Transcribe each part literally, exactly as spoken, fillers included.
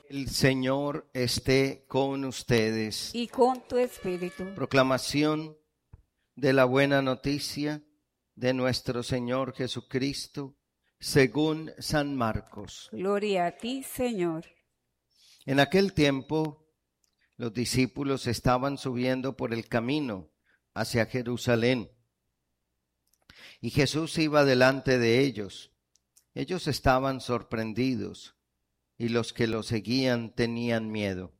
El Señor esté con ustedes. Y con tu espíritu. Proclamación de la buena noticia de nuestro Señor Jesucristo, según San Marcos. Gloria a ti, Señor. En aquel tiempo, los discípulos estaban subiendo por el camino hacia Jerusalén, y Jesús iba delante de ellos. Ellos estaban sorprendidos, y los que lo seguían tenían miedo.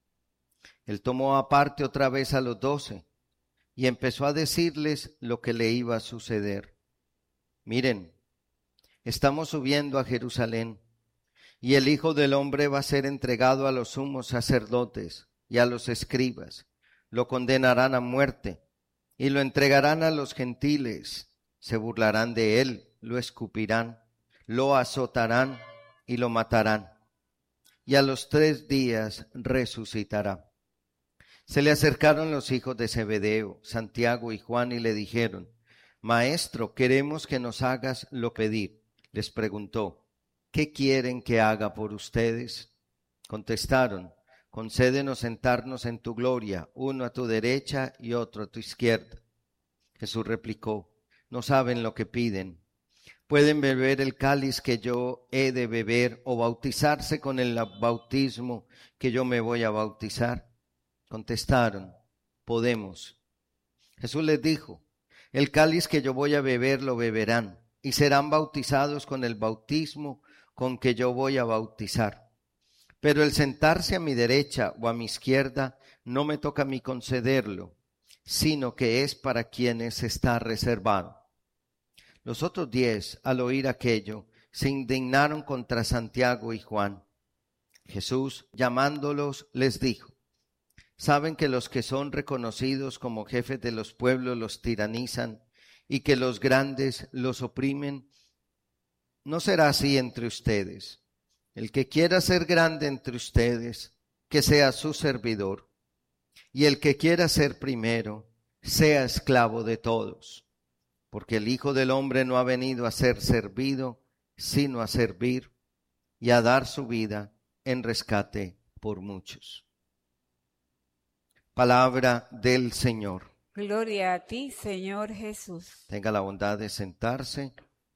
Él tomó aparte otra vez a los doce y empezó a decirles lo que le iba a suceder. Miren, estamos subiendo a Jerusalén, y el Hijo del Hombre va a ser entregado a los sumos sacerdotes y a los escribas. Lo condenarán a muerte y lo entregarán a los gentiles. Se burlarán de él, lo escupirán, lo azotarán y lo matarán. Y a los tres días resucitará. Se le acercaron los hijos de Zebedeo, Santiago y Juan, y le dijeron: Maestro, queremos que nos hagas lo pedir. Les preguntó: ¿qué quieren que haga por ustedes? Contestaron: concédenos sentarnos en tu gloria, uno a tu derecha y otro a tu izquierda. Jesús replicó: no saben lo que piden. ¿Pueden beber el cáliz que yo he de beber o bautizarse con el bautismo que yo me voy a bautizar? Contestaron: podemos. Jesús les dijo: el cáliz que yo voy a beber lo beberán y serán bautizados con el bautismo con que yo voy a bautizar. Pero el sentarse a mi derecha o a mi izquierda no me toca a mí concederlo, sino que es para quienes está reservado. Los otros diez, al oír aquello, se indignaron contra Santiago y Juan. Jesús, llamándolos, les dijo: ¿saben que los que son reconocidos como jefes de los pueblos los tiranizan y que los grandes los oprimen? No será así entre ustedes. El que quiera ser grande entre ustedes, que sea su servidor. Y el que quiera ser primero, sea esclavo de todos. Porque el Hijo del Hombre no ha venido a ser servido, sino a servir y a dar su vida en rescate por muchos. Palabra del Señor. Gloria a ti, Señor Jesús. Tenga la bondad de sentarse.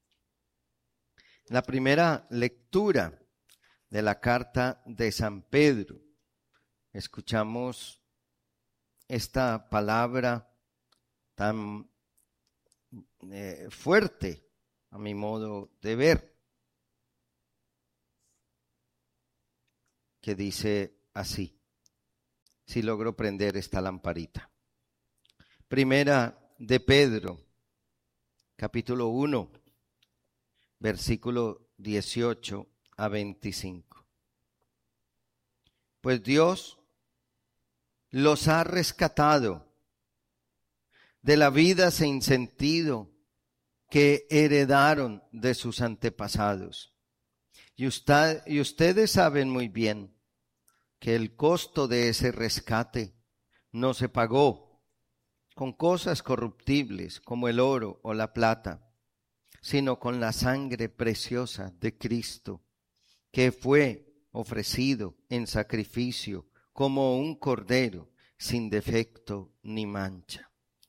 La primera lectura de la carta de San Pedro. Escuchamos esta palabra tan eh, fuerte a mi modo de ver, que dice así, si logro prender esta lamparita. Primera de Pedro, capítulo uno, versículo dieciocho a veinticinco. Pues Dios los ha rescatado de la vida sin sentido que heredaron de sus antepasados. Y, usted, y ustedes saben muy bien que el costo de ese rescate no se pagó con cosas corruptibles como el oro o la plata, sino con la sangre preciosa de Cristo, que fue ofrecido en sacrificio como un cordero sin defecto ni mancha.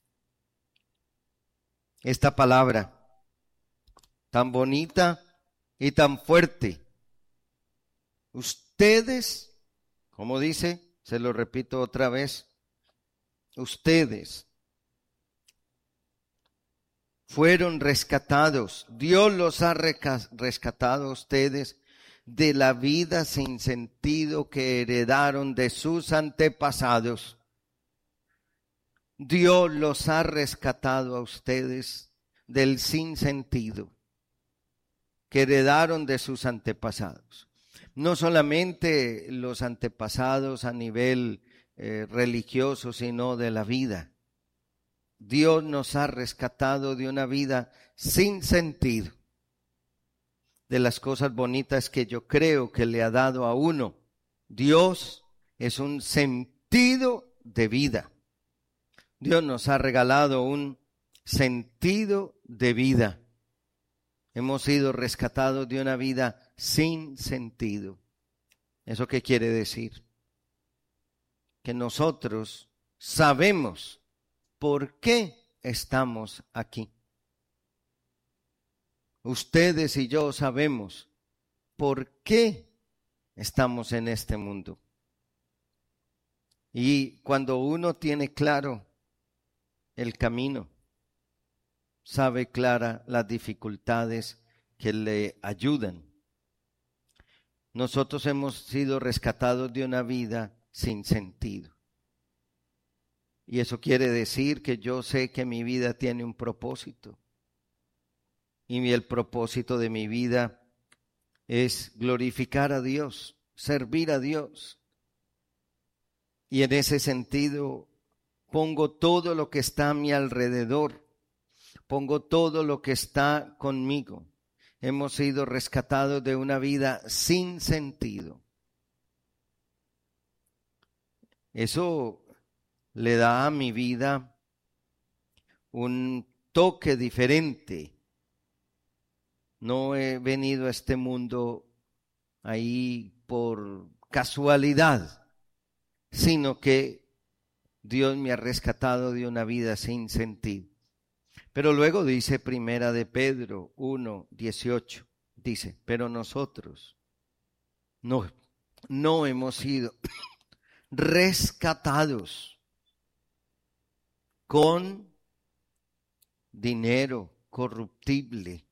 Esta palabra tan bonita y tan fuerte. Ustedes, como dice, se lo repito otra vez, ustedes fueron rescatados. Dios los ha rescatado a ustedes de la vida sin sentido que heredaron de sus antepasados. Dios los ha rescatado a ustedes del sinsentido que heredaron de sus antepasados. No solamente los antepasados a nivel eh, religioso, sino de la vida. Dios nos ha rescatado de una vida sin sentido, de las cosas bonitas que yo creo que le ha dado a uno. Dios es un sentido de vida. Dios nos ha regalado un sentido de vida. Hemos sido rescatados de una vida sin sentido. ¿Eso qué quiere decir? Que nosotros sabemos por qué estamos aquí. Ustedes y yo sabemos por qué estamos en este mundo. Y cuando uno tiene claro el camino, sabe clara las dificultades que le ayudan. Nosotros hemos sido rescatados de una vida sin sentido. Y eso quiere decir que yo sé que mi vida tiene un propósito. Y el propósito de mi vida es glorificar a Dios, servir a Dios. Y en ese sentido pongo todo lo que está a mi alrededor, pongo todo lo que está conmigo. Hemos sido rescatados de una vida sin sentido. Eso le da a mi vida un toque diferente. No he venido a este mundo ahí por casualidad, sino que Dios me ha rescatado de una vida sin sentido. Pero luego dice Primera de Pedro uno, dieciocho, dice, pero nosotros no, no hemos sido rescatados con dinero corruptible.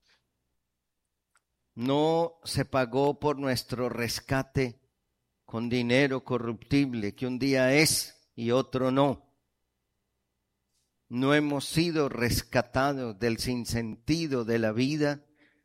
No se pagó por nuestro rescate con dinero corruptible, que un día es y otro no. No hemos sido rescatados del sinsentido de la vida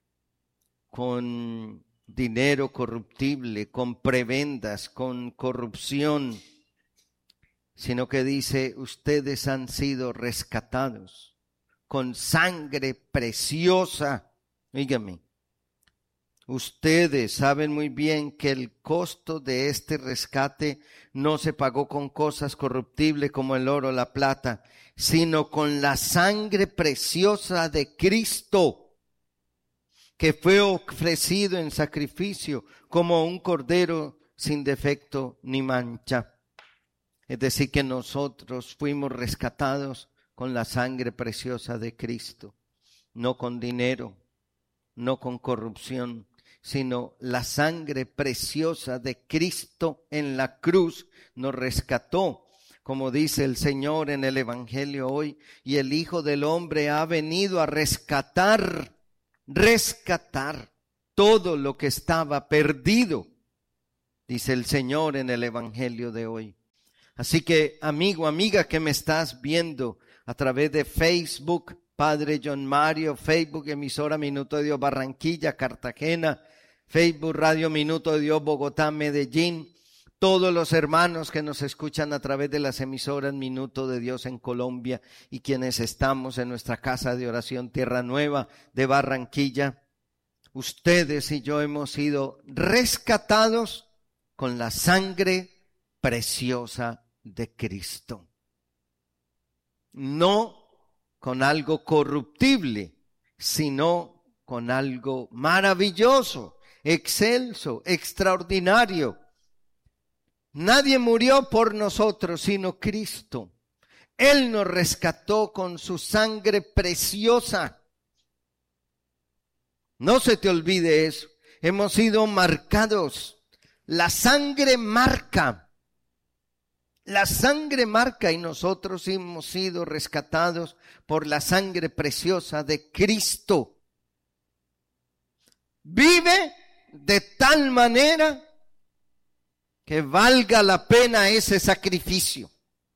con dinero corruptible, con prebendas, con corrupción, sino que dice, ustedes han sido rescatados con sangre preciosa. Dígame, ustedes saben muy bien que el costo de este rescate no se pagó con cosas corruptibles como el oro o la plata, sino con la sangre preciosa de Cristo, que fue ofrecido en sacrificio como un cordero sin defecto ni mancha. Es decir, que nosotros fuimos rescatados con la sangre preciosa de Cristo, no con dinero, no con corrupción, sino la sangre preciosa de Cristo en la cruz nos rescató. Como dice el Señor en el Evangelio hoy, y el Hijo del Hombre ha venido a rescatar, rescatar todo lo que estaba perdido, dice el Señor en el Evangelio de hoy. Así que, amigo, amiga que me estás viendo a través de Facebook, Padre John Mario, Facebook Emisora Minuto de Dios Barranquilla, Cartagena, Facebook Radio Minuto de Dios Bogotá, Medellín, todos los hermanos que nos escuchan a través de las emisoras Minuto de Dios en Colombia y quienes estamos en nuestra casa de oración Tierra Nueva de Barranquilla, ustedes y yo hemos sido rescatados con la sangre preciosa de Cristo. No con algo corruptible, sino con algo maravilloso, excelso, extraordinario. Nadie murió por nosotros sino Cristo. Él nos rescató con su sangre preciosa. No se te olvide eso. Hemos sido marcados. La sangre marca. La sangre marca y nosotros hemos sido rescatados por la sangre preciosa de Cristo. Vive de tal manera que valga la pena ese sacrificio.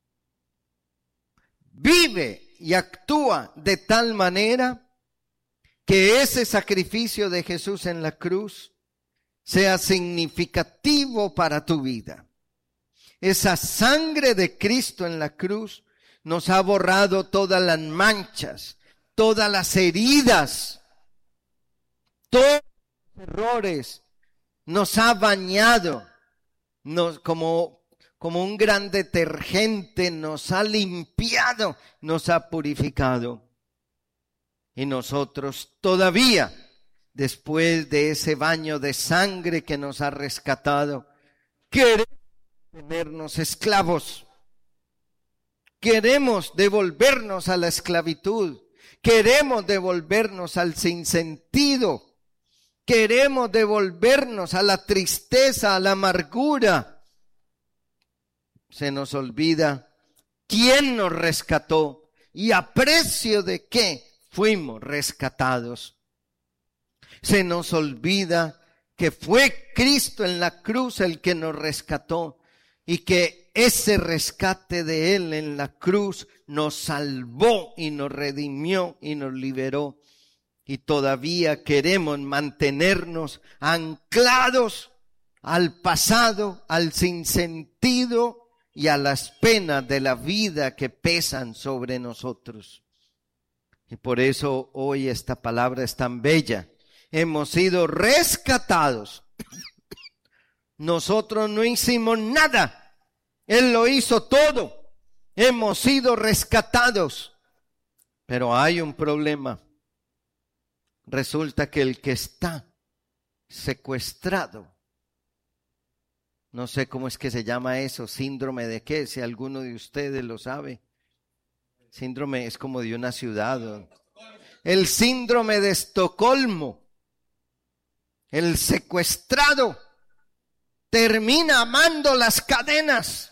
Vive y actúa de tal manera que ese sacrificio de Jesús en la cruz sea significativo para tu vida. Esa sangre de Cristo en la cruz nos ha borrado todas las manchas, todas las heridas, todos los errores, nos ha bañado. Nos, como, como un gran detergente, nos ha limpiado, nos ha purificado. Y nosotros todavía después de ese baño de sangre que nos ha rescatado, queremos tenernos esclavos. Queremos devolvernos a la esclavitud. Queremos devolvernos al sinsentido. Queremos devolvernos a la tristeza, a la amargura. Se nos olvida quién nos rescató y a precio de qué fuimos rescatados. Se nos olvida que fue Cristo en la cruz el que nos rescató y que ese rescate de Él en la cruz nos salvó y nos redimió y nos liberó. Y todavía queremos mantenernos anclados al pasado, al sinsentido y a las penas de la vida que pesan sobre nosotros. Y por eso hoy esta palabra es tan bella. Hemos sido rescatados. Nosotros no hicimos nada. Él lo hizo todo. Hemos sido rescatados. Pero hay un problema. Resulta que el que está secuestrado, no sé cómo es que se llama eso, síndrome de qué, si alguno de ustedes lo sabe. Síndrome es como de una ciudad. El síndrome de Estocolmo. El secuestrado termina amando las cadenas.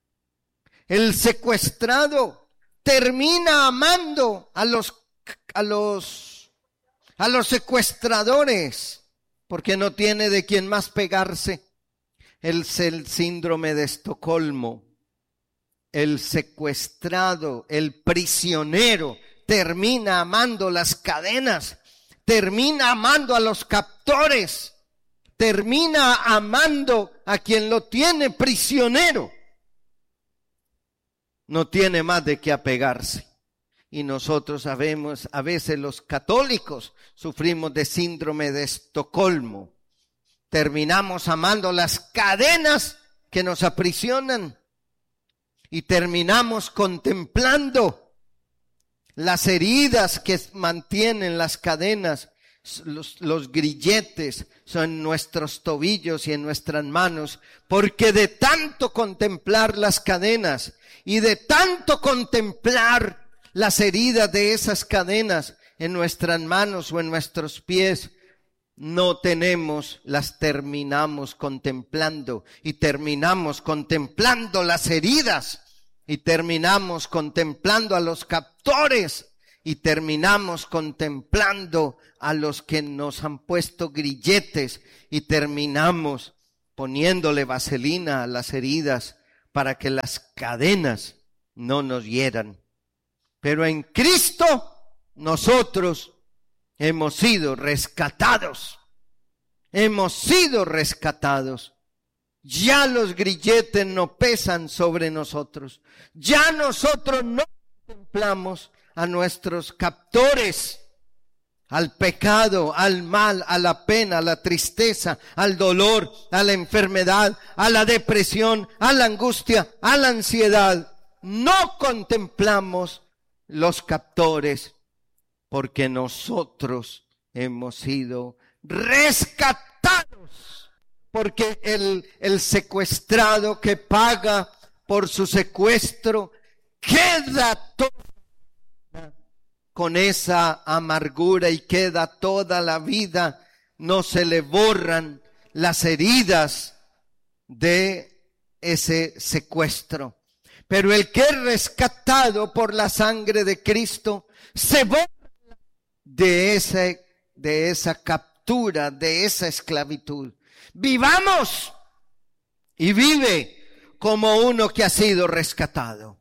El secuestrado termina amando a los a los a los secuestradores porque no tiene de quién más pegarse. El, el síndrome de Estocolmo. El secuestrado, el prisionero termina amando las cadenas. Termina amando a los captores, termina amando a quien lo tiene prisionero. No tiene más de qué apegarse. Y nosotros sabemos, a veces los católicos sufrimos de síndrome de Estocolmo. Terminamos amando las cadenas que nos aprisionan y terminamos contemplando las heridas que mantienen las cadenas, los, los grilletes son en nuestros tobillos y en nuestras manos, porque de tanto contemplar las cadenas y de tanto contemplar las heridas de esas cadenas en nuestras manos o en nuestros pies, no tenemos, las terminamos contemplando y terminamos contemplando las heridas. Y terminamos contemplando a los captores y terminamos contemplando a los que nos han puesto grilletes y terminamos poniéndole vaselina a las heridas para que las cadenas no nos hieran. Pero en Cristo nosotros hemos sido rescatados. Hemos sido rescatados. Ya los grilletes no pesan sobre nosotros. Ya nosotros no contemplamos a nuestros captores, al pecado, al mal, a la pena, a la tristeza, al dolor, a la enfermedad, a la depresión, a la angustia, a la ansiedad. No contemplamos los captores porque nosotros hemos sido rescatados. Porque el, el secuestrado que paga por su secuestro queda toda con esa amargura y queda toda la vida. No se le borran las heridas de ese secuestro. Pero el que es rescatado por la sangre de Cristo se borra de, ese, de esa captura, de esa esclavitud. Vivamos y vive como uno que ha sido rescatado.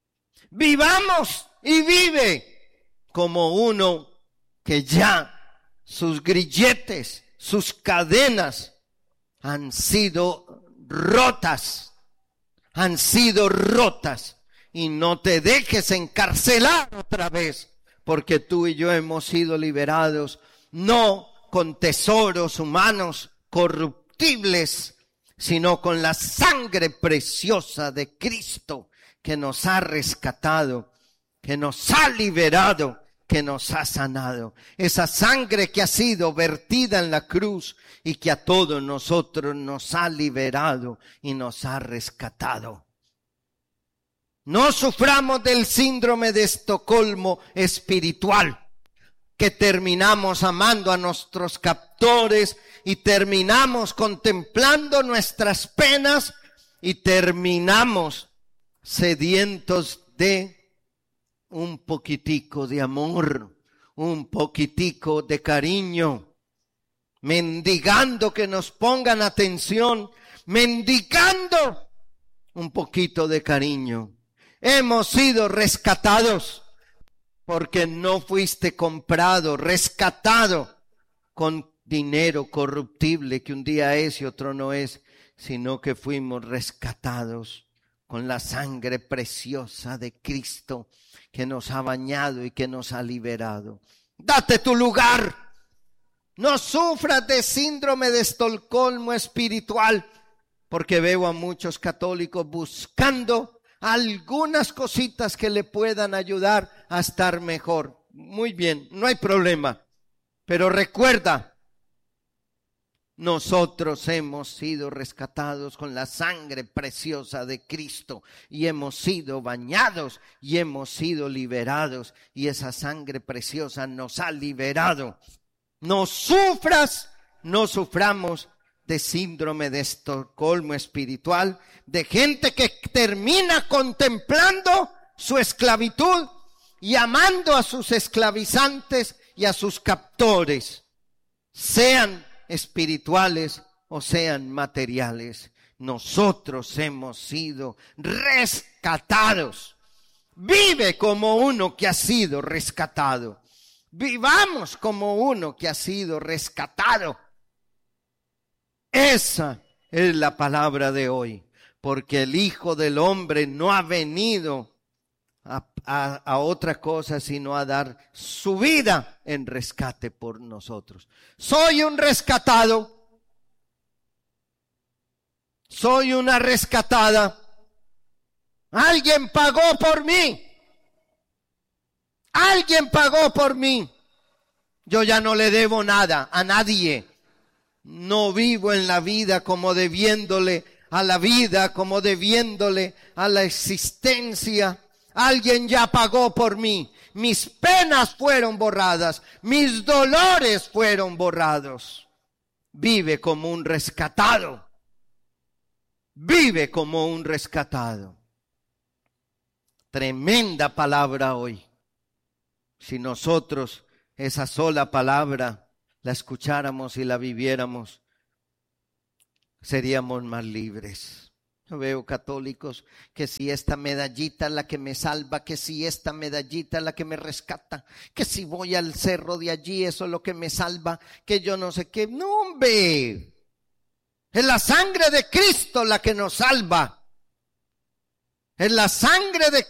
Vivamos y vive como uno que ya sus grilletes, sus cadenas han sido rotas, han sido rotas. Y no te dejes encarcelar otra vez, porque tú y yo hemos sido liberados no con tesoros humanos corruptibles, sino con la sangre preciosa de Cristo que nos ha rescatado, que nos ha liberado, que nos ha sanado, esa sangre que ha sido vertida en la cruz y que a todos nosotros nos ha liberado y nos ha rescatado. No suframos del síndrome de Estocolmo espiritual, que terminamos amando a nuestros captores y terminamos contemplando nuestras penas y terminamos sedientos de un poquitico de amor, un poquitico de cariño, mendigando que nos pongan atención, mendigando un poquito de cariño. Hemos sido rescatados porque no fuiste comprado, rescatado con dinero corruptible que un día es y otro no es, sino que fuimos rescatados con la sangre preciosa de Cristo que nos ha bañado y que nos ha liberado. Date tu lugar. No sufras de síndrome de Estocolmo espiritual, porque veo a muchos católicos buscando algunas cositas que le puedan ayudar a estar mejor. Muy bien, no hay problema. Pero recuerda, nosotros hemos sido rescatados con la sangre preciosa de Cristo y hemos sido bañados y hemos sido liberados y esa sangre preciosa nos ha liberado. No sufras, no suframos de síndrome de Estocolmo espiritual, de gente que termina contemplando su esclavitud y amando a sus esclavizantes y a sus captores, sean espirituales o sean materiales. Nosotros hemos sido rescatados. Vive como uno que ha sido rescatado. Vivamos como uno que ha sido rescatado. Esa es la palabra de hoy, porque el Hijo del Hombre no ha venido a, a, a otra cosa sino a dar su vida en rescate por nosotros. Soy un rescatado, soy una rescatada. Alguien pagó por mí, alguien pagó por mí. Yo ya no le debo nada a nadie. No vivo en la vida como debiéndole a la vida, como debiéndole a la existencia. Alguien ya pagó por mí. Mis penas fueron borradas. Mis dolores fueron borrados. Vive como un rescatado. Vive como un rescatado. Tremenda palabra hoy. Si nosotros esa sola palabra la escucháramos y la viviéramos, seríamos más libres. Yo veo católicos que si esta medallita es la que me salva, que si esta medallita es la que me rescata, que si voy al cerro de allí eso es lo que me salva, que yo no sé qué. No, hombre, es la sangre de Cristo la que nos salva. Es la sangre de